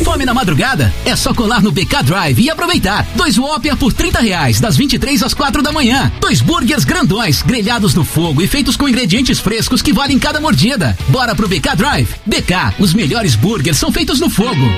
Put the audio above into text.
Fome na madrugada? É só colar no BK Drive e aproveitar. 2 Whopper por R$30, das 23 às 4 da manhã. 2 burgers grandões, grelhados no fogo e feitos com ingredientes frescos que valem cada mordida. Bora pro BK Drive. BK, os melhores burgers são feitos no fogo.